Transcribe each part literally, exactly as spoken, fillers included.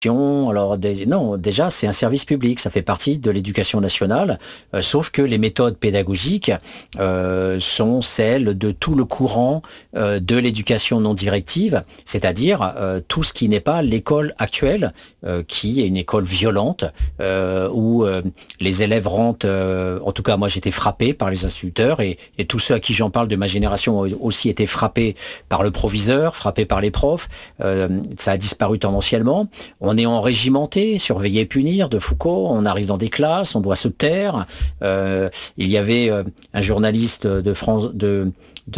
Alors des- non, déjà c'est un service public, ça fait partie de l'éducation nationale, euh, sauf que les méthodes pédagogiques euh, sont celles de tout le courant euh, de l'éducation non directive, c'est-à-dire euh, tout ce qui n'est pas l'école actuelle, euh, qui est une école violente, euh, où euh, les élèves rentrent, euh, en tout cas moi j'étais frappé par les instituteurs, et, et tous ceux à qui j'en parle de ma génération ont aussi été frappés par le proviseur, frappés par les profs, euh, ça a disparu tendanciellement. On est enrégimenté, surveiller et punir de Foucault, on arrive dans des classes, on doit se taire. Euh, il y avait euh, un journaliste de France, de,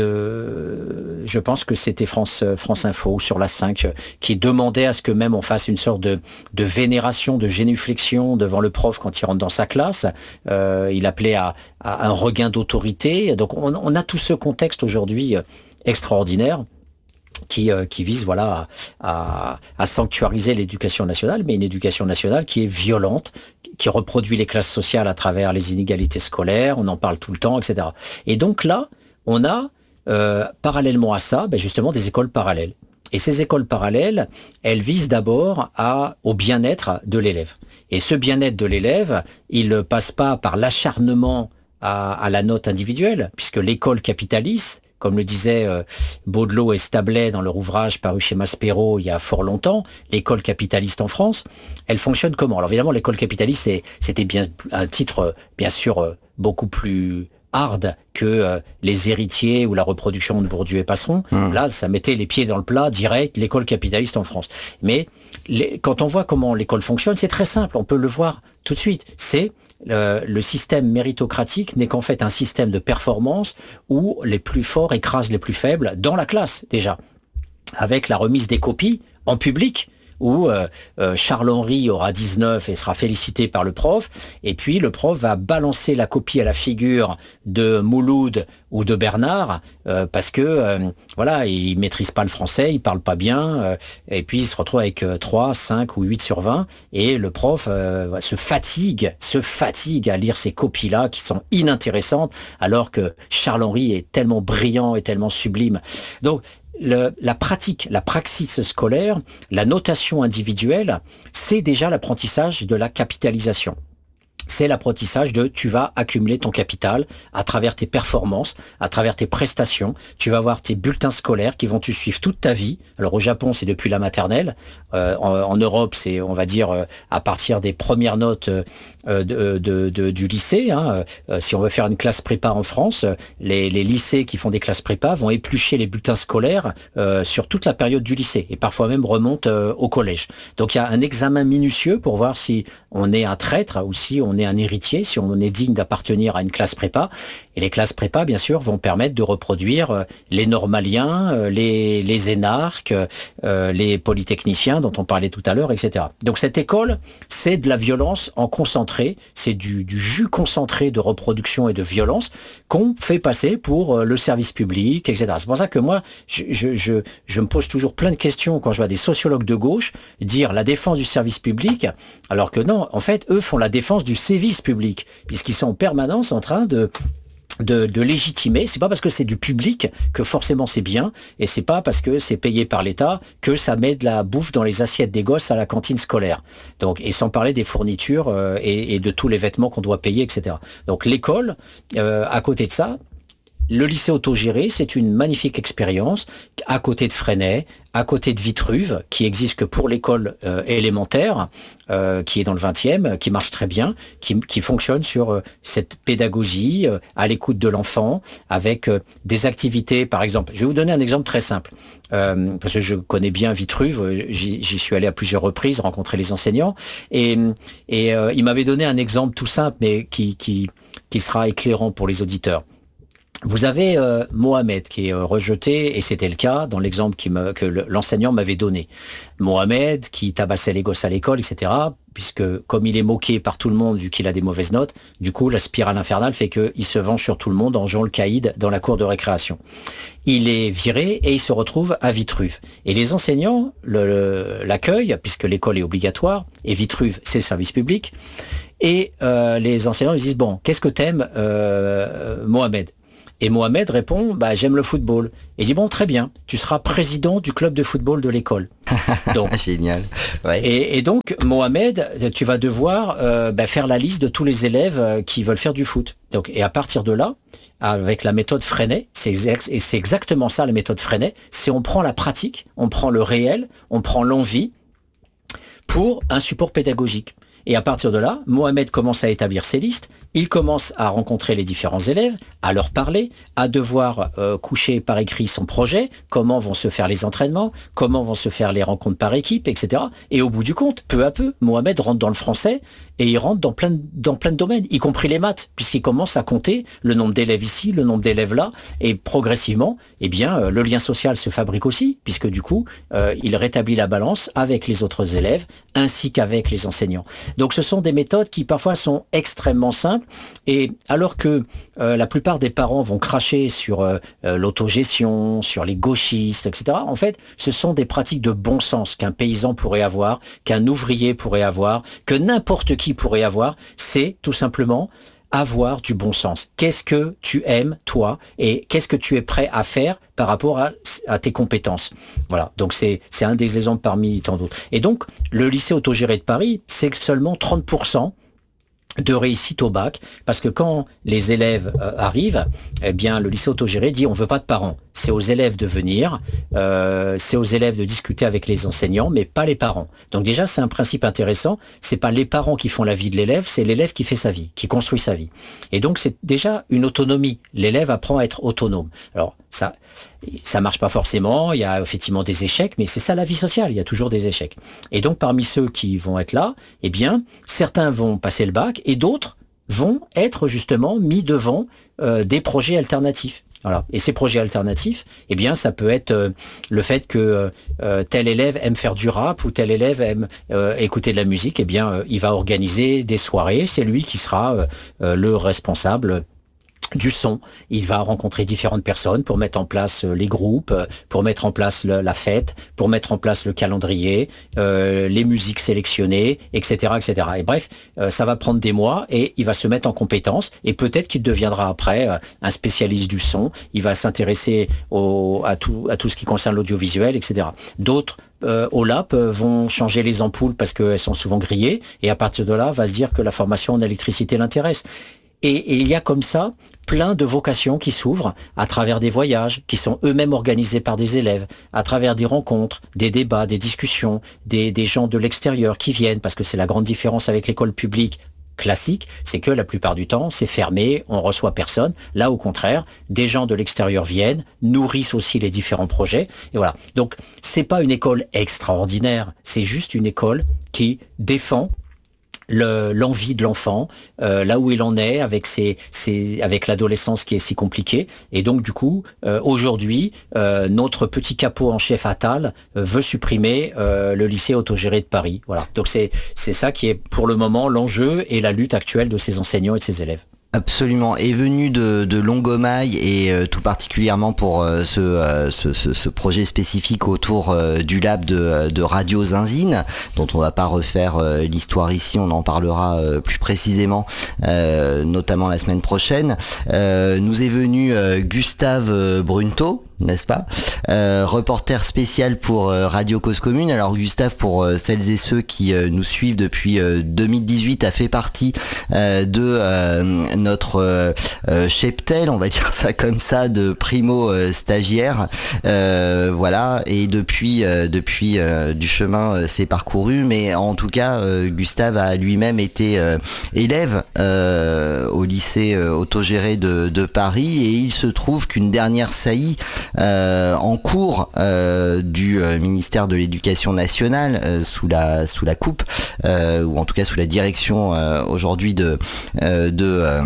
de, je pense que c'était France, France Info sur la cinq, qui demandait à ce que même on fasse une sorte de, de vénération, de génuflexion devant le prof quand il rentre dans sa classe. Euh, il appelait à, à un regain d'autorité. Donc on, on a tout ce contexte aujourd'hui euh, extraordinaire. Qui, euh, qui vise voilà à, à, à sanctuariser l'éducation nationale, mais une éducation nationale qui est violente, qui reproduit les classes sociales à travers les inégalités scolaires, on en parle tout le temps, et cetera. Et donc là, on a euh, parallèlement à ça, ben justement des écoles parallèles. Et ces écoles parallèles, elles visent d'abord à, au bien-être de l'élève. Et ce bien-être de l'élève, il ne passe pas par l'acharnement à, à la note individuelle, puisque l'école capitaliste, comme le disaient euh, Baudelot et Stablet dans leur ouvrage paru chez Maspero il y a fort longtemps, l'école capitaliste en France, elle fonctionne comment? Alors évidemment, l'école capitaliste, c'était bien un titre, bien sûr, euh, beaucoup plus hard que euh, les héritiers ou la reproduction de Bourdieu et Passeron. Mmh. Là, ça mettait les pieds dans le plat direct, l'école capitaliste en France. Mais les, quand on voit comment l'école fonctionne, c'est très simple, on peut le voir tout de suite. C'est Euh, le système méritocratique n'est qu'en fait un système de performance où les plus forts écrasent les plus faibles dans la classe déjà, avec la remise des copies en public, où euh, euh, Charles-Henri aura dix-neuf et sera félicité par le prof, et puis le prof va balancer la copie à la figure de Mouloud ou de Bernard, euh, parce que euh, voilà, il maîtrise pas le français, il parle pas bien, euh, et puis il se retrouve avec euh, trois, cinq ou huit sur vingt, et le prof euh, se fatigue, se fatigue à lire ces copies-là qui sont inintéressantes, alors que Charles-Henri est tellement brillant et tellement sublime. Donc, Le, la pratique, la praxis scolaire, la notation individuelle, c'est déjà l'apprentissage de la capitalisation. C'est l'apprentissage de tu vas accumuler ton capital à travers tes performances, à travers tes prestations. Tu vas avoir tes bulletins scolaires qui vont te suivre toute ta vie. Alors au Japon, c'est depuis la maternelle. Euh, en, en Europe, c'est, on va dire, euh, à partir des premières notes euh, de, de, de, du lycée. Hein. Euh, si on veut faire une classe prépa en France, les, les lycées qui font des classes prépa vont éplucher les bulletins scolaires euh, sur toute la période du lycée et parfois même remontent euh, au collège. Donc il y a un examen minutieux pour voir si on est un traître ou si on est un héritier, si on est digne d'appartenir à une classe prépa. Et les classes prépa, bien sûr, vont permettre de reproduire les normaliens, les, les énarques, euh, les polytechniciens dont on parlait tout à l'heure, et cetera. Donc cette école, c'est de la violence en concentré, c'est du, du jus concentré de reproduction et de violence qu'on fait passer pour le service public, et cetera. C'est pour ça que moi, je, je, je, je me pose toujours plein de questions quand je vois des sociologues de gauche dire la défense du service public, alors que non, en fait, eux font la défense du sévice public, puisqu'ils sont en permanence en train de De, de légitimer. C'est pas parce que c'est du public que forcément c'est bien, et c'est pas parce que c'est payé par l'État que ça met de la bouffe dans les assiettes des gosses à la cantine scolaire. Donc, et sans parler des fournitures euh, et, et de tous les vêtements qu'on doit payer, et cetera. Donc l'école, euh, à côté de ça, le lycée autogéré, c'est une magnifique expérience à côté de Freinet, à côté de Vitruve, qui existe que pour l'école euh, élémentaire, euh, qui est dans le vingtième, qui marche très bien, qui, qui fonctionne sur euh, cette pédagogie euh, à l'écoute de l'enfant, avec euh, des activités, par exemple. Je vais vous donner un exemple très simple, euh, parce que je connais bien Vitruve, j'y, j'y suis allé à plusieurs reprises rencontrer les enseignants, et, et euh, il m'avait donné un exemple tout simple, mais qui, qui, qui sera éclairant pour les auditeurs. Vous avez euh, Mohamed qui est euh, rejeté, et c'était le cas dans l'exemple qui me, que le, l'enseignant m'avait donné. Mohamed qui tabassait les gosses à l'école, et cetera, puisque comme il est moqué par tout le monde vu qu'il a des mauvaises notes, du coup la spirale infernale fait qu'il se venge sur tout le monde en jouant le caïd dans la cour de récréation. Il est viré et il se retrouve à Vitruve. Et les enseignants le, le, l'accueillent, puisque l'école est obligatoire, et Vitruve c'est le service public, et euh, les enseignants ils disent « Bon, qu'est-ce que t'aimes euh, Mohamed ?» Et Mohamed répond, bah, j'aime le football. Et il dit, bon, très bien, tu seras président du club de football de l'école. Donc, génial. Ouais. Et, et donc, Mohamed, tu vas devoir euh, bah, faire la liste de tous les élèves qui veulent faire du foot. Donc, et à partir de là, avec la méthode Freinet, c'est exact, et c'est exactement ça la méthode Freinet, c'est on prend la pratique, on prend le réel, on prend l'envie pour un support pédagogique. Et à partir de là, Mohamed commence à établir ses listes, il commence à rencontrer les différents élèves, à leur parler, à devoir euh, coucher par écrit son projet, comment vont se faire les entraînements, comment vont se faire les rencontres par équipe, et cetera. Et au bout du compte, peu à peu, Mohamed rentre dans le français et il rentre dans plein de, dans plein de domaines, y compris les maths, puisqu'il commence à compter le nombre d'élèves ici, le nombre d'élèves là, et progressivement, eh bien, euh, le lien social se fabrique aussi, puisque du coup, euh, il rétablit la balance avec les autres élèves, ainsi qu'avec les enseignants. Donc ce sont des méthodes qui parfois sont extrêmement simples et alors que euh, la plupart des parents vont cracher sur euh, l'autogestion, sur les gauchistes, et cetera. En fait, ce sont des pratiques de bon sens qu'un paysan pourrait avoir, qu'un ouvrier pourrait avoir, que n'importe qui pourrait avoir. C'est tout simplement avoir du bon sens. Qu'est-ce que tu aimes, toi, et qu'est-ce que tu es prêt à faire par rapport à, à tes compétences. Voilà, donc c'est c'est un des exemples parmi tant d'autres. Et donc, le lycée autogéré de Paris, c'est seulement trente pour cent de réussite au bac, parce que quand les élèves euh, arrivent, eh bien le lycée autogéré dit on veut pas de parents. C'est aux élèves de venir, euh, c'est aux élèves de discuter avec les enseignants, mais pas les parents. Donc déjà c'est un principe intéressant. C'est pas les parents qui font la vie de l'élève, c'est l'élève qui fait sa vie, qui construit sa vie. Et donc c'est déjà une autonomie. L'élève apprend à être autonome. Alors ça, ça marche pas forcément. Il y a effectivement des échecs, mais c'est ça la vie sociale. Il y a toujours des échecs. Et donc parmi ceux qui vont être là, eh bien certains vont passer le bac et d'autres vont être justement mis devant euh, des projets alternatifs. Voilà. Et ces projets alternatifs, eh bien, ça peut être euh, le fait que euh, tel élève aime faire du rap ou tel élève aime euh, écouter de la musique. Eh bien, euh, il va organiser des soirées. C'est lui qui sera euh, euh, le responsable du son. Il va rencontrer différentes personnes pour mettre en place les groupes, pour mettre en place le, la fête, pour mettre en place le calendrier, euh, les musiques sélectionnées, et cetera, et cetera. Et bref, euh, ça va prendre des mois et il va se mettre en compétence et peut-être qu'il deviendra après euh, un spécialiste du son. Il va s'intéresser au, à tout, à tout ce qui concerne l'audiovisuel, et cetera. D'autres Euh, au L A P euh, vont changer les ampoules parce qu'elles sont souvent grillées et à partir de là, va se dire que la formation en électricité l'intéresse. Et, et il y a comme ça plein de vocations qui s'ouvrent à travers des voyages qui sont eux-mêmes organisés par des élèves, à travers des rencontres, des débats, des discussions, des, des gens de l'extérieur qui viennent, parce que c'est la grande différence avec l'école publique classique, c'est que la plupart du temps, c'est fermé, on reçoit personne. Là, au contraire, des gens de l'extérieur viennent, nourrissent aussi les différents projets. Et voilà. Donc, c'est pas une école extraordinaire, c'est juste une école qui défend Le, l'envie de l'enfant, euh, là où il en est avec ses, ses, avec l'adolescence qui est si compliquée. Et donc du coup, euh, aujourd'hui, euh, notre petit capot en chef Attal euh, veut supprimer euh, le lycée autogéré de Paris. Voilà. Donc c'est c'est ça qui est pour le moment l'enjeu et la lutte actuelle de ces enseignants et de ces élèves. Absolument, est venu de, de Longomaille et euh, tout particulièrement pour euh, ce, euh, ce, ce, ce projet spécifique autour euh, du lab de, de Radio Zinzine, dont on va pas refaire euh, l'histoire ici, on en parlera euh, plus précisément, euh, notamment la semaine prochaine. Euh, nous est venu euh, Gustave Brunto, n'est-ce pas, euh, reporter spécial pour euh, Radio Cause Commune. Alors Gustave, pour euh, celles et ceux qui euh, nous suivent depuis euh, deux mille dix-huit, a fait partie euh, de euh, notre euh, euh, cheptel, on va dire ça comme ça, de primo euh, stagiaire. Euh, voilà, et depuis, euh, depuis euh, du chemin euh, s'est parcouru, mais en tout cas, euh, Gustave a lui-même été euh, élève euh, au lycée euh, autogéré de, de Paris, et il se trouve qu'une dernière saillie Euh, en cours euh, du euh, ministère de l'Éducation nationale euh, sous la sous la coupe euh, ou en tout cas sous la direction euh, aujourd'hui de euh, de euh,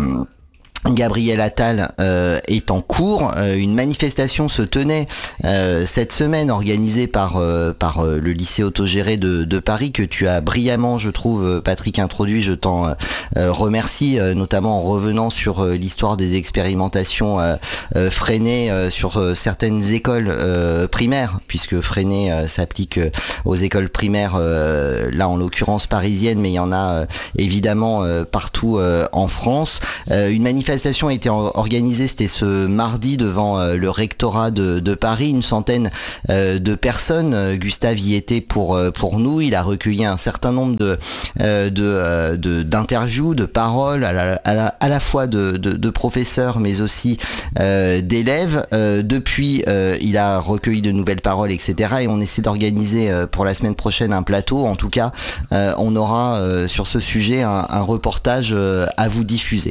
Gabriel Attal euh, est en cours. Euh, une manifestation se tenait euh, cette semaine organisée par euh, par euh, le lycée autogéré de, de Paris, que tu as brillamment, je trouve, Patrick, introduit. Je t'en euh, remercie, euh, notamment en revenant sur euh, l'histoire des expérimentations euh, euh, Freinet euh, sur euh, certaines écoles euh, primaires, puisque Freinet euh, s'applique euh, aux écoles primaires, euh, là en l'occurrence parisiennes, mais il y en a euh, évidemment euh, partout euh, en France. Euh, une manifestation manifestation a été organisée, c'était ce mardi devant euh, le rectorat de, de Paris, une centaine euh, de personnes. Gustave y était pour euh, pour nous. Il a recueilli un certain nombre de euh, de, euh, de d'interviews, de paroles, à la, à la, à la fois de, de, de professeurs, mais aussi euh, d'élèves. Euh, depuis, euh, il a recueilli de nouvelles paroles, et cetera. Et on essaie d'organiser euh, pour la semaine prochaine un plateau. En tout cas, euh, on aura euh, sur ce sujet un, un reportage euh, à vous diffuser.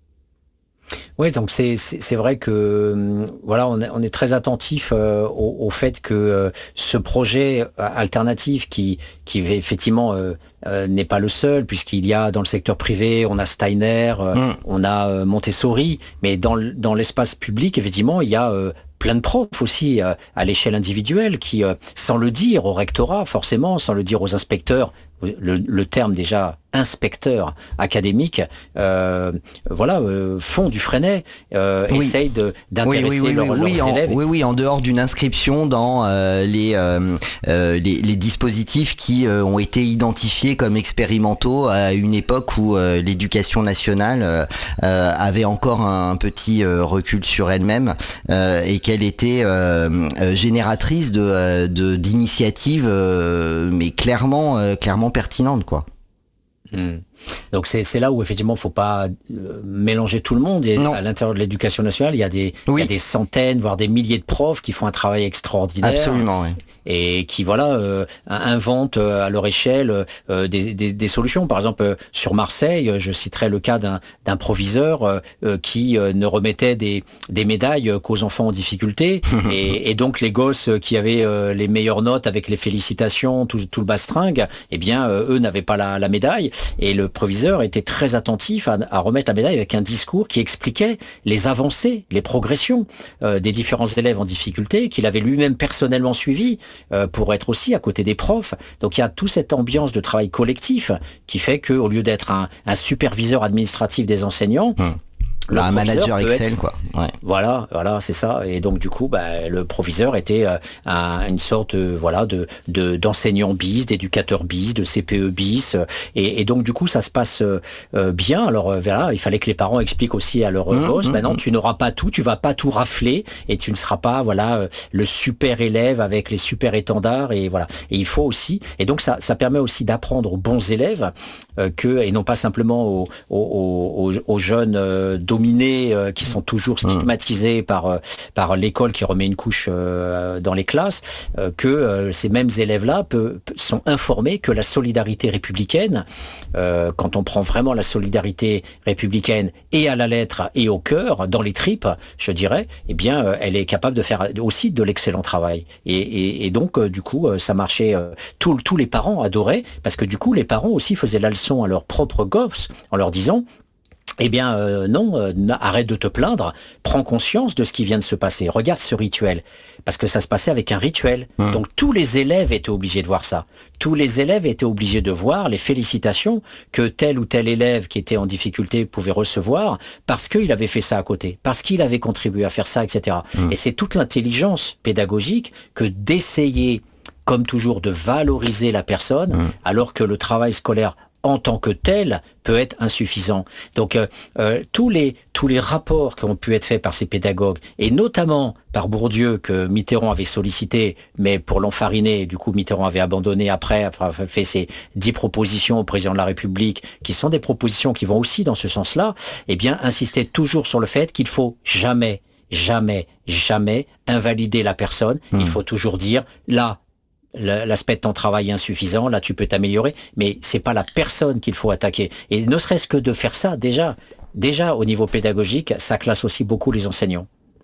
Oui, donc c'est c'est, c'est vrai que euh, voilà, on est, on est très attentif euh, au, au fait que euh, ce projet alternatif qui qui effectivement euh, euh, n'est pas le seul, puisqu'il y a dans le secteur privé, on a Steiner, euh, mmh. on a euh, Montessori, mais dans dans l'espace public, effectivement, il y a euh, plein de profs aussi euh, à l'échelle individuelle qui, euh, sans le dire au rectorat forcément, sans le dire aux inspecteurs, le, le terme déjà inspecteur académique, euh, voilà, euh, font du freinet, euh, oui. essayent de, d'intéresser oui, oui, oui, leurs, oui, leurs en, élèves. Oui, oui, en dehors d'une inscription dans euh, les, euh, euh, les les dispositifs qui euh, ont été identifiés comme expérimentaux à une époque où euh, l'éducation nationale euh, avait encore un, un petit euh, recul sur elle-même euh, et qu'elle était euh, génératrice de, de d'initiatives, euh, mais clairement, euh, clairement pertinentes, quoi. Mmh. Donc c'est c'est là où effectivement faut pas euh, mélanger tout le monde. Et à l'intérieur de l'éducation nationale, il y a des oui. il y a des centaines voire des milliers de profs qui font un travail extraordinaire. Absolument, oui. Et qui voilà euh, inventent euh, à leur échelle euh, des, des des solutions. Par exemple euh, sur Marseille, je citerai le cas d'un d'un proviseur euh, qui euh, ne remettait des des médailles qu'aux enfants en difficulté et, et donc les gosses qui avaient euh, les meilleures notes avec les félicitations, tout tout le bastringue, eh bien euh, eux n'avaient pas la la médaille. Et le proviseur était très attentif à, à remettre la médaille avec un discours qui expliquait les avancées, les progressions euh, des différents élèves en difficulté, qu'il avait lui-même personnellement suivi euh, pour être aussi à côté des profs. Donc il y a toute cette ambiance de travail collectif qui fait qu'au lieu d'être un, un superviseur administratif des enseignants, mmh. Le un manager Excel, être, quoi. Ouais. Voilà, voilà, c'est ça. Et donc du coup, bah, le proviseur était euh, un, une sorte, euh, voilà, de, de d'enseignant bis, d'éducateur bis, de C P E bis. Et, et donc du coup, ça se passe euh, bien. Alors euh, voilà, il fallait que les parents expliquent aussi à leurs mmh, gosses. Mmh, maintenant, mmh. tu n'auras pas tout, tu vas pas tout rafler, et tu ne seras pas, voilà, euh, le super élève avec les super étendards. Et voilà. Et il faut aussi. Et donc ça, ça permet aussi d'apprendre aux bons élèves euh, que, et non pas simplement aux, aux, aux, aux jeunes euh, dominés euh, qui sont toujours stigmatisés mmh. par euh, par l'école qui remet une couche euh, dans les classes, euh, que euh, ces mêmes élèves-là peut, sont informés que la solidarité républicaine, euh, quand on prend vraiment la solidarité républicaine et à la lettre et au cœur, dans les tripes, je dirais, eh bien, euh, elle est capable de faire aussi de l'excellent travail. Et, et, et donc, euh, du coup, euh, ça marchait. Euh, tous tous les parents adoraient, parce que du coup, les parents aussi faisaient la leçon à leurs propres gosses en leur disant: eh bien euh, non, euh, arrête de te plaindre, prends conscience de ce qui vient de se passer, regarde ce rituel, parce que ça se passait avec un rituel. Mmh. Donc tous les élèves étaient obligés de voir ça. Tous les élèves étaient obligés de voir les félicitations que tel ou tel élève qui était en difficulté pouvait recevoir parce qu'il avait fait ça à côté, parce qu'il avait contribué à faire ça, et cetera. Mmh. Et c'est toute l'intelligence pédagogique que d'essayer, comme toujours, de valoriser la personne, mmh. alors que le travail scolaire en tant que tel peut être insuffisant. Donc euh, euh, tous les tous les rapports qui ont pu être faits par ces pédagogues, et notamment par Bourdieu, que Mitterrand avait sollicité, mais pour l'enfariner, du coup Mitterrand avait abandonné après, après avoir fait ses dix propositions au président de la République, qui sont des propositions qui vont aussi dans ce sens-là, eh bien insister toujours sur le fait qu'il faut jamais, jamais, jamais invalider la personne. Mmh. Il faut toujours dire, là, l'aspect de ton travail est insuffisant, là tu peux t'améliorer, mais c'est pas la personne qu'il faut attaquer. Et ne serait-ce que de faire ça, déjà, déjà au niveau pédagogique, ça classe aussi beaucoup les enseignants.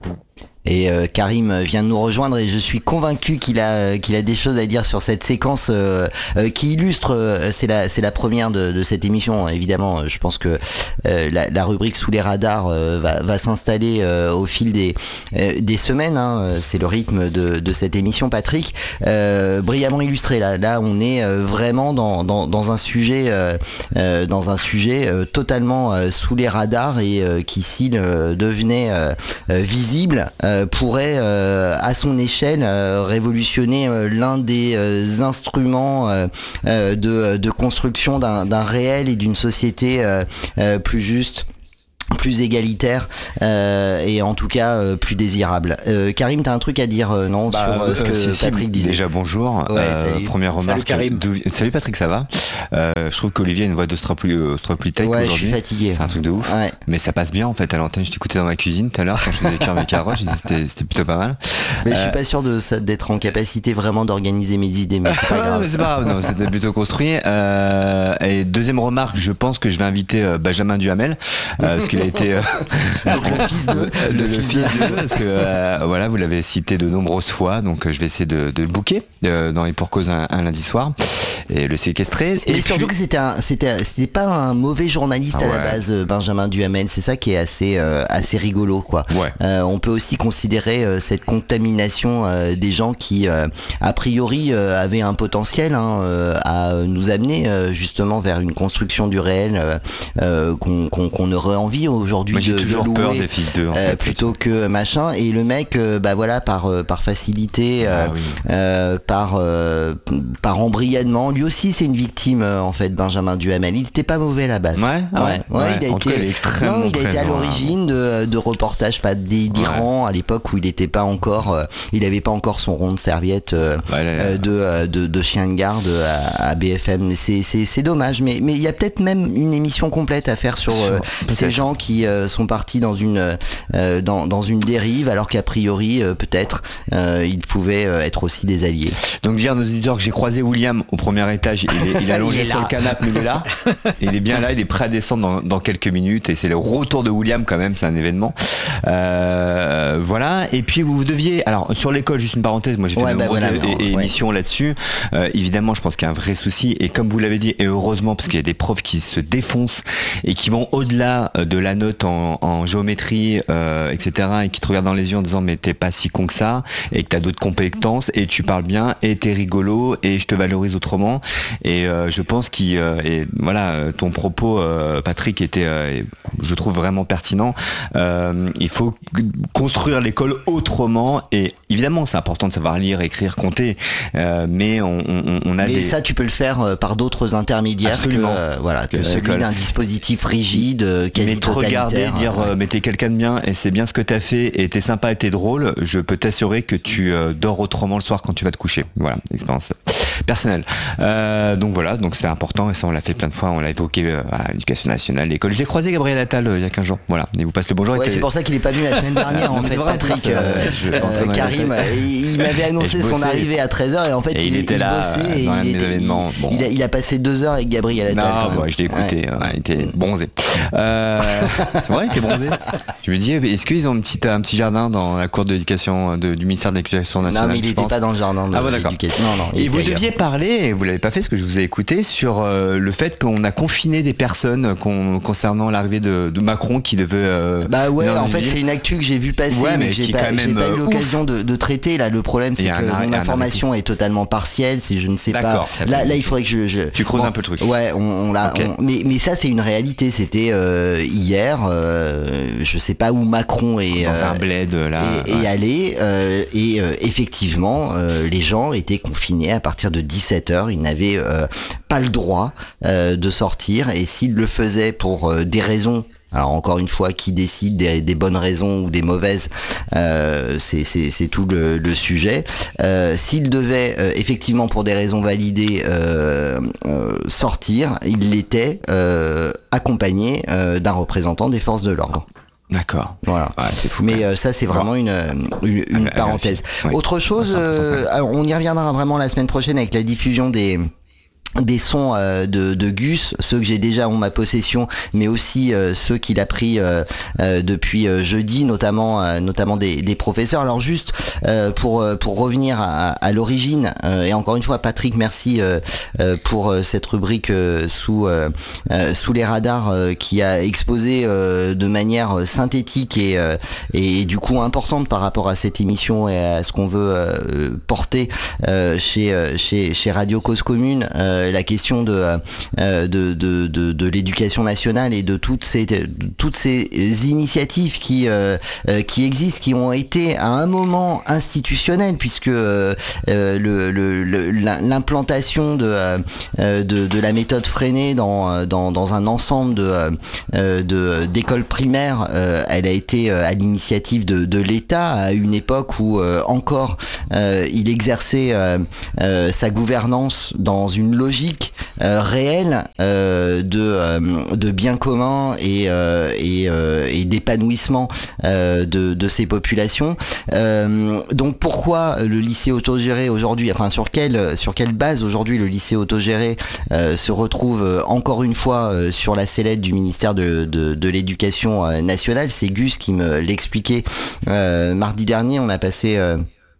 Et euh, Karim vient de nous rejoindre et je suis convaincu qu'il a qu'il a des choses à dire sur cette séquence euh, euh, qui illustre. Euh, c'est la c'est la première de, de cette émission. Évidemment, je pense que euh, la, la rubrique sous les radars euh, va va s'installer euh, au fil des euh, des semaines. Hein. C'est le rythme de de cette émission, Patrick. Euh, brillamment illustré. Là là, on est euh, vraiment dans dans dans un sujet euh, euh, dans un sujet euh, totalement euh, sous les radars et euh, qui s'il euh, devenait euh, euh, visible euh, pourrait euh, à son échelle euh, révolutionner euh, l'un des euh, instruments euh, de, de construction d'un, d'un réel et d'une société euh, euh, plus juste, plus égalitaire euh, et en tout cas euh, plus désirable. Euh, Karim, t'as un truc à dire euh, non bah, sur euh, ce que euh, si, Patrick si, disait. Déjà bonjour. Ouais, euh, première remarque. Salut Karim. Salut Patrick, ça va euh, Je trouve qu'Olivier a une voix d'Australopithèque Ouais, aujourd'hui. je suis fatigué. C'est un truc de ouf. Ouais. Mais ça passe bien en fait à l'antenne. Je t'écoutais dans ma cuisine tout à l'heure quand je faisais cuire mes carottes. Je disais c'était, c'était plutôt pas mal. Mais euh, je suis pas sûr de ça, d'être en capacité vraiment d'organiser mes idées. Mais c'est pas grave. mais c'est pas grave. Non, c'était plutôt construit. Euh, et deuxième remarque, je pense que je vais inviter euh, Benjamin Duhamel euh, parce qu'il a été euh, donc le fils de, de le le fils fils de. de parce que euh, voilà, vous l'avez cité de nombreuses fois, donc euh, je vais essayer de, de le booker euh, dans les pour cause un, un lundi soir et le séquestrer. Mais et surtout puis... que c'était un, c'était, c'était pas un mauvais journaliste Ah à ouais. la base, Benjamin Duhamel. C'est ça qui est assez, euh, assez rigolo, quoi. Ouais. Euh, on peut aussi considérer euh, cette contamination euh, des gens qui, euh, a priori, euh, avaient un potentiel hein, euh, à nous amener euh, justement vers une construction du réel euh, euh, qu'on, qu'on, qu'on aurait envie aujourd'hui Moi, j'ai de, toujours de louer, peur des fils d'eux. En euh, fait, plutôt que machin. Et le mec, euh, bah voilà, par, euh, par facilité, euh, Ah oui. euh, par, euh, par embrigadement, lui aussi c'est une victime euh, en fait, Benjamin Duhamel. Il était pas mauvais à la base. Ouais, ah ouais, ouais, ouais. il a En été, tout cas, il est extrêmement non, il a été à présent, l'origine de, de reportages pas d'Iran à l'époque où il n'était pas encore, euh, il avait pas encore son rond de serviette euh, Ouais, là, là. euh, de, euh, de, de chien de garde à, à B F M. C'est, c'est, c'est dommage, mais mais il y a peut-être même une émission complète à faire sur euh, ces gens qui euh, sont partis dans une euh, dans, dans une dérive alors qu'à priori euh, peut-être euh, ils pouvaient euh, être aussi des alliés. Donc dire à nos auditeurs que j'ai croisé William au premier étage, il est, il est allongé Il est sur là. le canapé, mais il est là. Il est bien là, il est prêt à descendre dans, dans quelques minutes et c'est le retour de William quand même, c'est un événement. Euh, voilà. Et puis vous deviez, alors sur l'école, juste une parenthèse, moi j'ai fait Ouais, de bah nombreuses voilà, é- non, ouais. émissions là-dessus. Euh, évidemment, je pense qu'il y a un vrai souci et comme vous l'avez dit, et heureusement parce qu'il y a des profs qui se défoncent et qui vont au-delà de la note en, en géométrie, euh, et cetera et qui te regardent dans les yeux en disant mais t'es pas si con que ça et que t'as d'autres compétences et tu parles bien et t'es rigolo et je te valorise autrement et euh, je pense qu'il euh, et voilà euh, ton propos euh, Patrick était euh, je trouve vraiment pertinent. Euh, il faut construire l'école autrement et évidemment c'est important de savoir lire, écrire, compter euh, mais on, on, on a Mais des... ça, tu peux le faire euh, par d'autres intermédiaires Absolument. que, euh, voilà, que Que celui l'école. d'un dispositif rigide, euh, quasi mais te regarder, totalitaire. dire Ouais. euh, mais t'es quelqu'un de bien et c'est bien ce que t'as fait et t'es sympa et t'es drôle, je peux t'assurer que tu euh, dors autrement le soir quand tu vas te coucher. Voilà, expérience personnelle. Euh, donc voilà, donc c'était important et ça on l'a fait plein de fois, on l'a évoqué euh, à l'éducation nationale, l'école. Je l'ai croisé Gabriel Attal euh, il y a quinze jours. Voilà, et vous passe le bonjour. Ouais, et c'est pour ça qu'il est pas venu la semaine dernière Non, en mais fait, c'est vrai, Patrick. en plus, euh, euh, je- euh, en train de Karim, répéter. il, il m'avait annoncé Et je son bossais. arrivée à treize heures et en fait Et il, il était là, bossait et dans un de il, mes était- événements. il- Bon. il a, il a passé deux heures avec Gabriel Attal. Non, quand même. bah, je l'ai écouté, Ouais. ouais, il était bronzé. Euh, c'est vrai, il était bronzé. Je me dis, est-ce qu'ils ont une petite, un petit jardin dans la cour d'éducation de, du ministère de l'Éducation nationale? Non, mais il je n'était pense. pas dans le jardin de Ah bon, d'accord. l'éducation. Non, non, il Et était vous ailleurs. deviez parler, et vous l'avez pas fait, parce que je vous ai écouté, sur euh, le fait qu'on a confiné des personnes con- concernant l'arrivée de, de Macron qui devait... Euh, Bah ouais, venir dans en une fait ville. c'est une actu que j'ai vu passer, Ouais, mais mais j'ai qui est pas, quand j'ai même, pas eu euh, l'occasion de, de traiter. Là, le problème c'est Il y a que un arrêt- mon un information est totalement partielle. Si je ne sais pas, D'accord. là, là il faudrait que je, je... Tu creuses Bon, un peu le truc. Ouais, on, on l'a. Ok. on- Mais mais ça c'est une réalité. C'était euh, hier. Euh, je sais pas où Macron est. Dans euh, un bled, là. et, et ouais. aller euh, et euh, effectivement euh, les gens étaient confinés à partir de dix-sept heures, ils n'avaient euh, pas le droit euh, de sortir et s'ils le faisaient pour euh, des raisons, alors encore une fois, qui décide des, des bonnes raisons ou des mauvaises, euh, c'est, c'est, c'est tout le, le sujet. Euh, s'il devait euh, effectivement pour des raisons validées euh, euh, sortir, il l'était euh, accompagné euh, d'un représentant des forces de l'ordre. D'accord. Voilà. Ouais, c'est fou. Mais euh, ça c'est vraiment une, euh, une, une Ah, parenthèse. ah, oui. Autre chose, Ah, ça, euh, alors, on y reviendra vraiment la semaine prochaine avec la diffusion des des sons euh, de, de Gus, ceux que j'ai déjà en ma possession, mais aussi euh, ceux qu'il a pris euh, euh, depuis euh, jeudi, notamment euh, notamment des, des professeurs. Alors juste euh, pour euh, pour revenir à, à l'origine, euh, et encore une fois Patrick, merci euh, euh, pour euh, cette rubrique euh, sous euh, euh, sous les radars euh, qui a exposé euh, de manière synthétique et euh, et du coup importante par rapport à cette émission et à ce qu'on veut euh, porter euh, chez euh, chez chez Radio Cause Commune. Euh, euh, la question de, euh, de, de, de, de l'éducation nationale et de toutes ces, de, toutes ces initiatives qui, euh, qui existent, qui ont été à un moment institutionnelles, puisque euh, le, le, le, l'implantation de, euh, de, de la méthode Freinet dans, dans, dans un ensemble de, euh, de, d'écoles primaires, euh, elle a été à l'initiative de, de l'État à une époque où euh, encore euh, il exerçait euh, euh, sa gouvernance dans une logique euh, réelle euh, de, euh, de bien commun et, euh, et, euh, et d'épanouissement euh, de, de ces populations. Euh, donc pourquoi le lycée autogéré aujourd'hui, enfin sur quelle, sur quelle base aujourd'hui le lycée autogéré euh, se retrouve encore une fois euh, sur la sellette du ministère de, de, de l'Éducation euh, nationale? C'est Gus qui me l'expliquait euh, mardi dernier. On a passé euh,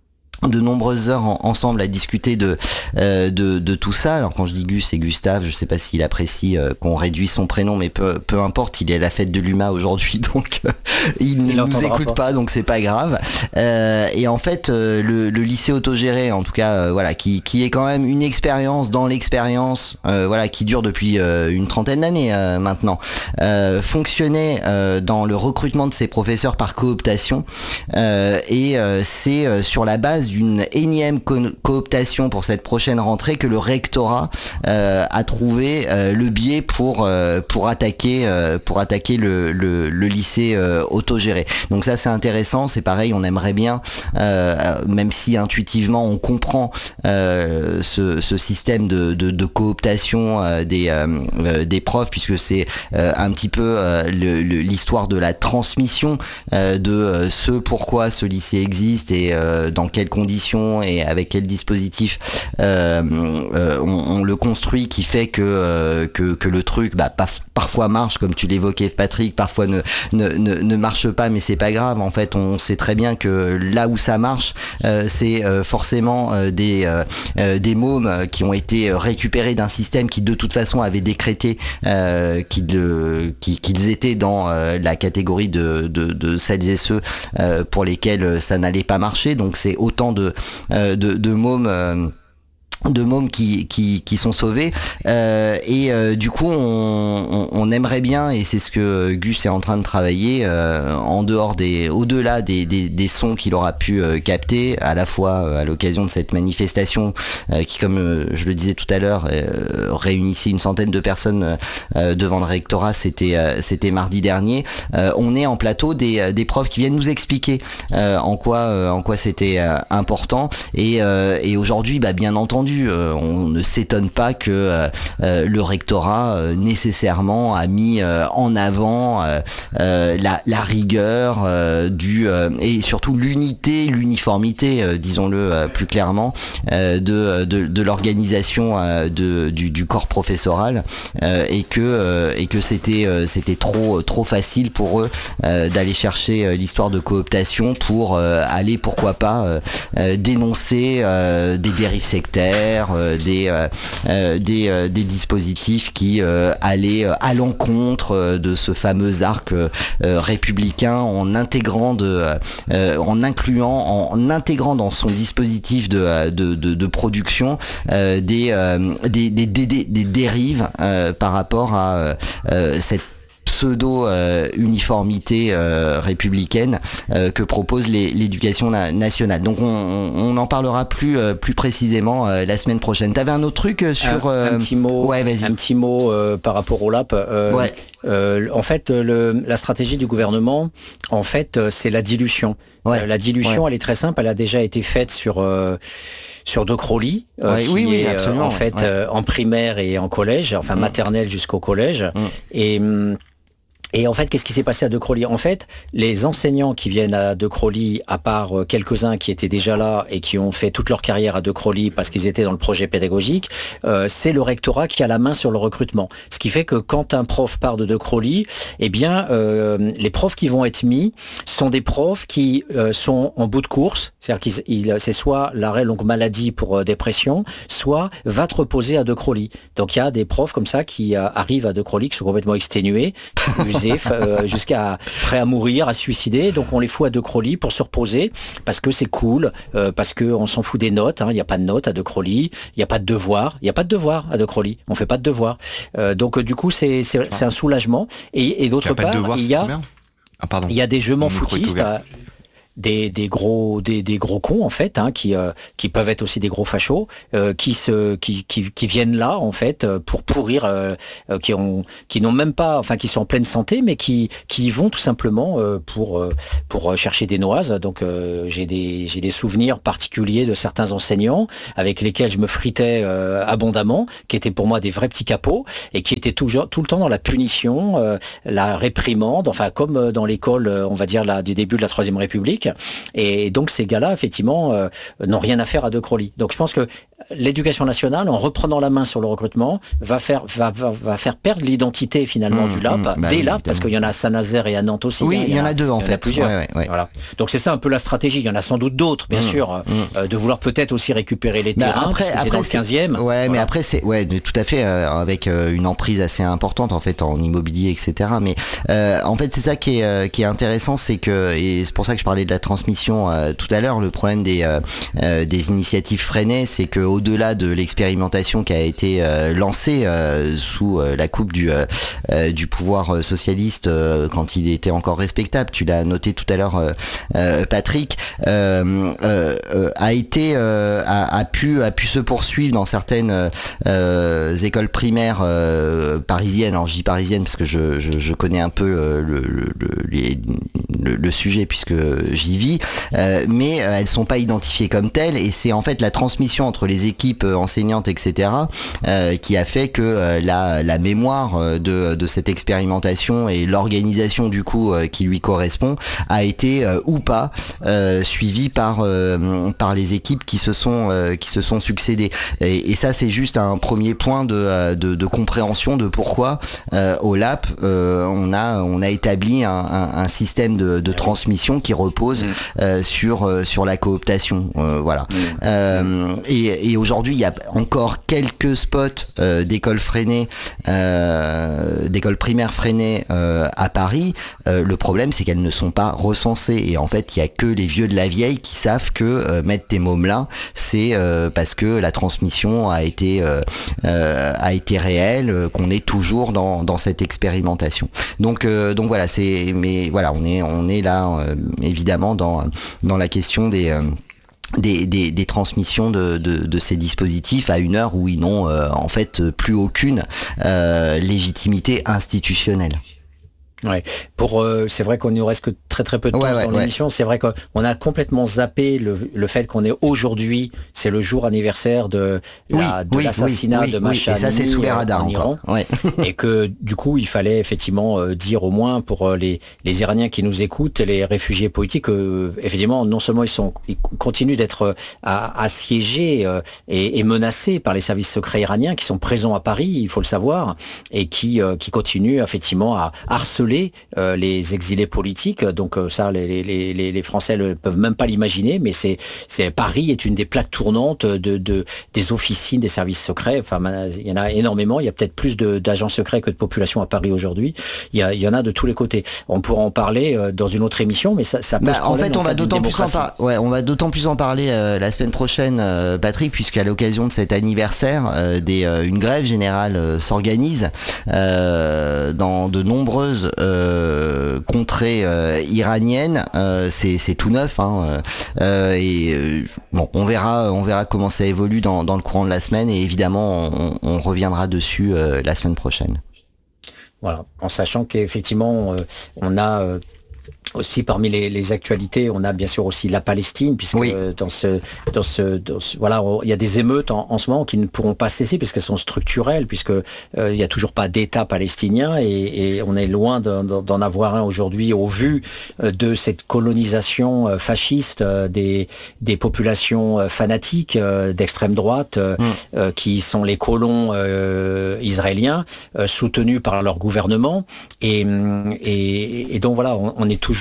de nombreuses heures en, ensemble à discuter de, euh, de de tout ça. Alors quand je dis Gus, c'est Gustave, je sais pas s'il apprécie euh, qu'on réduit son prénom, mais peu, peu importe, il est à la fête de l'U M A aujourd'hui, donc euh, il ne nous écoute pas, pas donc c'est pas grave. Euh, et en fait, euh, le, le lycée autogéré, en tout cas, euh, voilà, qui, qui est quand même une expérience dans l'expérience, euh, voilà, qui dure depuis euh, une trentaine d'années euh, maintenant, euh, fonctionnait euh, dans le recrutement de ses professeurs par cooptation, euh, et euh, c'est euh, sur la base d'une énième co- cooptation pour cette prochaine rentrée que le rectorat euh, a trouvé euh, le biais pour euh, pour attaquer euh, pour attaquer le, le, le lycée euh, autogéré. Donc ça c'est intéressant, c'est pareil, on aimerait bien, euh, même si intuitivement on comprend euh, ce, ce système de, de, de cooptation euh, des euh, des profs, puisque c'est euh, un petit peu euh, le, le, l'histoire de la transmission euh, de euh, ce pourquoi ce lycée existe et euh, dans quelles conditions et avec quel dispositif euh, euh, on, on le construit, qui fait que euh, que, que le truc bah, pas, parfois marche, comme tu l'évoquais Patrick, parfois ne, ne, ne, ne marche pas, mais c'est pas grave. En fait, on sait très bien que là où ça marche, euh, c'est euh, forcément euh, des, euh, des mômes qui ont été récupérés d'un système qui de toute façon avait décrété euh, qu'ils, euh, qu'ils étaient dans euh, la catégorie de, de, de celles et ceux euh, pour lesquels ça n'allait pas marcher. Donc c'est autant de, euh, de, de mômes euh, de mômes qui, qui, qui sont sauvés euh, et euh, du coup on, on, on aimerait bien, et c'est ce que Gus est en train de travailler euh, en dehors des, au-delà des, des, des sons qu'il aura pu euh, capter à la fois euh, à l'occasion de cette manifestation euh, qui, comme euh, je le disais tout à l'heure, euh, réunissait une centaine de personnes euh, devant le rectorat. C'était euh, c'était mardi dernier. Euh, on est en plateau des, des profs qui viennent nous expliquer euh, en quoi euh, en quoi c'était euh, important, et, euh, et aujourd'hui bah, bien entendu on ne s'étonne pas que euh, le rectorat euh, nécessairement a mis euh, en avant euh, euh, la, la rigueur euh, du euh, et surtout l'unité, l'uniformité, euh, disons-le euh, plus clairement, euh, de, de, de l'organisation euh, de, du, du corps professoral, euh, et que euh, et que c'était euh, c'était trop trop facile pour eux euh, d'aller chercher euh, l'histoire de cooptation pour euh, aller pourquoi pas euh, euh, dénoncer euh, des dérives sectaires, Euh, des, euh, euh, des, euh, des dispositifs qui euh, allaient euh, à l'encontre euh, de ce fameux arc euh, républicain, en intégrant de, euh, en incluant, en, en intégrant dans son dispositif de, de, de, de production euh, des, euh, des, des, des, des dérives euh, par rapport à euh, cette pseudo-uniformité euh, euh, républicaine euh, que propose les, l'éducation na- nationale. Donc on, on en parlera plus, euh, plus précisément euh, la semaine prochaine. T'avais un autre truc sur... Euh, un, un petit mot, ouais, vas-y. Un petit mot euh, par rapport au L A P. Euh, ouais. euh, en fait, le, la stratégie du gouvernement, en fait, c'est la dilution. Ouais. Euh, la dilution, ouais. elle est très simple. Elle a déjà été faite sur... Euh, sur De Crolly, euh, ouais, qui oui, oui, est absolument, en fait ouais. euh, en primaire et en collège, enfin mmh. maternelle jusqu'au collège. Mmh. Et... Et en fait, qu'est-ce qui s'est passé à De Crolly ? En fait, les enseignants qui viennent à De Crolly, à part quelques-uns qui étaient déjà là et qui ont fait toute leur carrière à De Crolly parce qu'ils étaient dans le projet pédagogique, euh, c'est le rectorat qui a la main sur le recrutement. Ce qui fait que quand un prof part de De Crolly, eh bien, euh, les profs qui vont être mis sont des profs qui euh, sont en bout de course. C'est-à-dire qu'ils, c'est soit l'arrêt longue maladie pour euh, dépression, soit va te reposer à De Crolly. Donc il y a des profs comme ça qui euh, arrivent à De Crolly qui sont complètement exténués, usés, épuisés, euh, jusqu'à prêts à mourir, à se suicider. Donc on les fout à De Crolly pour se reposer, parce que c'est cool, euh, parce qu'on s'en fout des notes. Il hein, n'y a pas de notes à De Crolly, il n'y a pas de devoirs, il n'y a pas de devoirs à De Crolly. On fait pas de devoirs. Euh, donc euh, du coup, c'est, c'est, c'est un soulagement. Et, et d'autre part, devoir, il y a, ah, pardon. il y a des jeux m'en foutistes. Des, des gros des, des gros cons en fait hein, qui euh, qui peuvent être aussi des gros fachos euh, qui se qui, qui qui viennent là en fait pour pourrir euh, euh, qui ont qui n'ont même pas enfin qui sont en pleine santé mais qui qui y vont tout simplement euh, pour euh, pour chercher des noises. Donc euh, j'ai des j'ai des souvenirs particuliers de certains enseignants avec lesquels je me fritais euh, abondamment, qui étaient pour moi des vrais petits capots et qui étaient toujours tout le temps dans la punition, euh, la réprimande, enfin comme dans l'école on va dire là du début de la Troisième République. Et donc ces gars-là, effectivement, euh, n'ont rien à faire à De Crolly. Donc je pense que l'éducation nationale, en reprenant la main sur le recrutement, va faire va, va, va faire perdre l'identité finalement mmh, du L A P, mmh, bah des oui, L A P, parce qu'il y en a à Saint-Nazaire et à Nantes aussi. Oui, hein, il y, y en a deux en fait. Plusieurs. Ouais, ouais, ouais. Voilà. Donc c'est ça un peu la stratégie. Il y en a sans doute d'autres, bien mmh, sûr, mmh. Euh, de vouloir peut-être aussi récupérer les bah terrains, après, parce que après, c'est dans le quinzième. Ouais, voilà. Mais après c'est ouais, tout à fait euh, avec euh, une emprise assez importante en fait en immobilier, et cetera. Mais euh, en fait c'est ça qui est euh, qui est intéressant, c'est que et c'est pour ça que je parlais de la transmission euh, tout à l'heure. Le problème des euh, euh, des initiatives freinées, c'est que au-delà de l'expérimentation qui a été euh, lancée euh, sous euh, la coupe du euh, euh, du pouvoir socialiste euh, quand il était encore respectable, tu l'as noté tout à l'heure, euh, euh, Patrick, euh, euh, euh, a été euh, a, a pu a pu se poursuivre dans certaines euh, écoles primaires euh, parisiennes. Alors je dis parisiennes parce que je, je, je connais un peu le, le, le, les, le, le sujet puisque j'y vis, euh, mais euh, elles sont pas identifiées comme telles, et c'est en fait la transmission entre les équipes enseignantes, et cetera, euh, qui a fait que euh, la, la mémoire de, de cette expérimentation et l'organisation du coup euh, qui lui correspond a été euh, ou pas euh, suivie par euh, par les équipes qui se sont euh, qui se sont succédées. Et, et ça c'est juste un premier point de de, de compréhension de pourquoi euh, au L A P euh, on a on a établi un, un, un système de, de transmission qui repose mmh. euh, sur euh, sur la cooptation. Euh, voilà. Mmh. Euh, et, et aujourd'hui il y a encore quelques spots euh, d'écoles freinées, euh, d'écoles primaires freinées euh, à Paris. Euh, le problème, c'est qu'elles ne sont pas recensées. Et en fait, il y a que les vieux de la vieille qui savent que euh, mettre tes mômes là, c'est euh, parce que la transmission a été euh, euh, a été réelle, euh, qu'on est toujours dans dans cette expérimentation. Donc euh, donc voilà, c'est mais voilà, on est on est là euh, évidemment dans dans la question des euh, Des, des, des transmissions de, de, de ces dispositifs à une heure où ils n'ont euh, en fait plus aucune euh, légitimité institutionnelle. Ouais. Pour euh, c'est vrai qu'on nous reste que très très peu de temps ouais, ouais, dans l'émission. Ouais. C'est vrai qu'on a complètement zappé le, le fait qu'on est aujourd'hui, c'est le jour anniversaire de, la, oui, de oui, l'assassinat oui, oui, de Mahsa oui, et ça c'est sous les radars en Iran. Ouais. Et que du coup il fallait effectivement euh, dire au moins pour euh, les, les Iraniens qui nous écoutent, les réfugiés politiques, euh, effectivement non seulement ils sont ils continuent d'être euh, assiégés euh, et, et menacés par les services secrets iraniens qui sont présents à Paris, il faut le savoir, et qui euh, qui continuent effectivement à harceler Euh, les exilés politiques. Donc euh, ça, les, les, les, les Français ne peuvent même pas l'imaginer, mais c'est, c'est Paris est une des plaques tournantes de, de, des officines des services secrets. Enfin, il y en a énormément. Il y a peut-être plus de, d'agents secrets que de population à Paris aujourd'hui. Il y, a, il y en a de tous les côtés. On pourra en parler euh, dans une autre émission, mais ça, ça pose bah, problème. En fait, on va, d'autant plus en par... ouais, on va d'autant plus en parler euh, la semaine prochaine, euh, Patrick, puisqu'à l'occasion de cet anniversaire, euh, des, euh, une grève générale euh, s'organise euh, dans de nombreuses Euh, contrées euh, iraniennes. Euh, c'est, c'est tout neuf, hein, euh, et euh, bon, on verra, on verra comment ça évolue dans, dans le courant de la semaine, et évidemment, on, on reviendra dessus euh, la semaine prochaine. Voilà, en sachant qu'effectivement, euh, on a euh, aussi parmi les, les actualités, on a bien sûr aussi la Palestine, puisque oui. dans ce, dans ce, dans ce, voilà, il y a des émeutes en, en ce moment qui ne pourront pas cesser puisqu'elles sont structurelles, puisque euh, il y a toujours pas d'État palestinien, et, et on est loin d'en, d'en avoir un aujourd'hui au vu de cette colonisation fasciste des, des populations fanatiques d'extrême droite mmh. euh, qui sont les colons euh, israéliens euh, soutenus par leur gouvernement, et, et, et donc voilà, on, on est toujours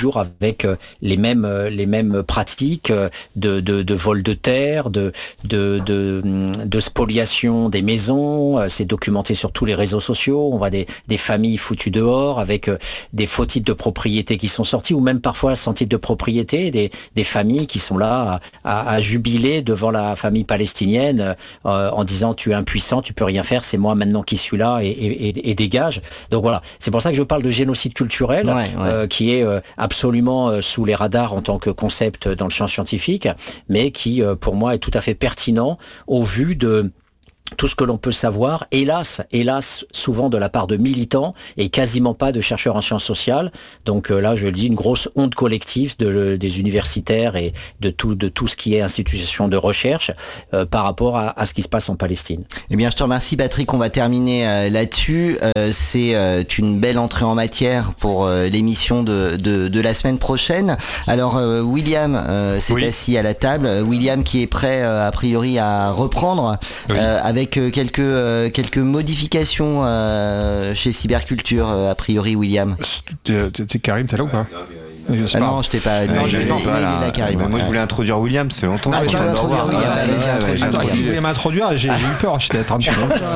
toujours avec les mêmes les mêmes pratiques de de, de vol de terre, de de de de spoliation des maisons. C'est documenté sur tous les réseaux sociaux. On voit des des familles foutues dehors avec des faux titres de propriété qui sont sortis, ou même parfois sans titre de propriété, des des familles qui sont là à, à, à jubiler devant la famille palestinienne euh, en disant tu es impuissant, tu peux rien faire, c'est moi maintenant qui suis là et, et, et dégage. Donc voilà, c'est pour ça que je parle de génocide culturel, ouais, ouais. Euh, qui est euh, absolument euh, sous les radars en tant que concept dans le champ scientifique, mais qui euh, pour moi est tout à fait pertinent au vu de tout ce que l'on peut savoir, hélas, hélas, souvent de la part de militants et quasiment pas de chercheurs en sciences sociales. Donc euh, là, je le dis, une grosse honte collective de, des universitaires et de tout, de tout ce qui est institution de recherche euh, par rapport à, à ce qui se passe en Palestine. Eh bien, je te remercie, Patrick. On va terminer euh, là-dessus. Euh, c'est euh, une belle entrée en matière pour euh, l'émission de, de, de la semaine prochaine. Alors, euh, William euh, s'est oui. assis à la table. William qui est prêt, euh, a priori, à reprendre oui. euh, avec quelques euh, quelques modifications euh, chez Cyberculture, euh, a priori, William. C'est Karim, t'es là ou pas? Ah non, je t'ai pas. Non, je non, pas là. Là, Karim. Moi, je voulais introduire William, ça fait longtemps. Ah, tu veux introduire William? Attends, il voulait m'introduire, j'ai eu peur, j'étais attendu.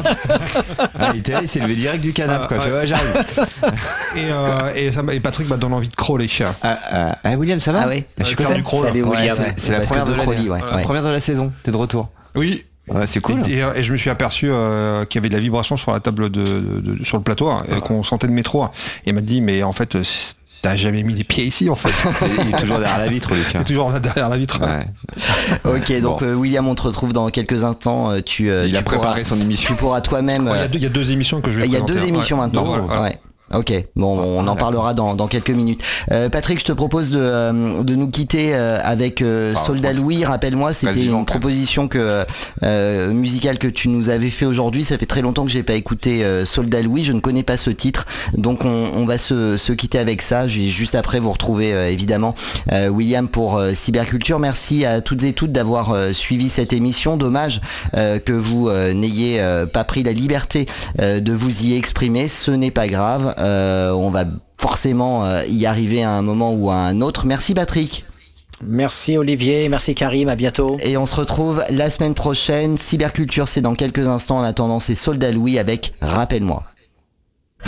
Ah, il était là, il s'est levé direct du canapé, quoi. Ouais, j'arrive. Et, euh, et, ça, et Patrick m'a donné envie de crawler. Ah, ah, ah, William, ça va? Ah oui. Je suis content du crawl. Salut, William. C'est la première de l'année, la première de la saison. T'es de retour. Oui. Ouais, c'est cool. Et, et, et je me suis aperçu euh, qu'il y avait de la vibration sur la table de, de, de sur le plateau, hein, et qu'on sentait le métro. Hein. Et il m'a dit, mais en fait, t'as jamais mis les pieds ici, en fait. Il est toujours derrière la vitre, Luc. Il est toujours derrière la vitre. Ouais. Ok, donc bon. euh, William, on te retrouve dans quelques instants. Tu, euh, il tu a préparé pourras, son émission. Tu pourras toi-même. Il ouais, y, y a deux émissions que je vais Il y a présenter. deux émissions ouais. maintenant. Donc, voilà, ouais. Ok, bon, on en parlera dans, dans quelques minutes. Euh, Patrick, je te propose de, euh, de nous quitter euh, avec euh, ah, Soldat Louis. Rappelle-moi, c'était une proposition que euh, musicale que tu nous avais fait aujourd'hui. Ça fait très longtemps que j'ai pas écouté euh, Soldat Louis. Je ne connais pas ce titre, donc on, on va se, se quitter avec ça. J'ai juste après vous retrouver euh, évidemment euh, William pour euh, Cyberculture. Merci à toutes et toutes d'avoir euh, suivi cette émission. Dommage euh, que vous euh, n'ayez euh, pas pris la liberté euh, de vous y exprimer. Ce n'est pas grave. Euh, on va forcément euh, y arriver à un moment ou à un autre. Merci Patrick. Merci Olivier, merci Karim, à bientôt. Et on se retrouve la semaine prochaine. Cyberculture, c'est dans quelques instants. En attendant, c'est Soldat Louis avec Rappelle-moi.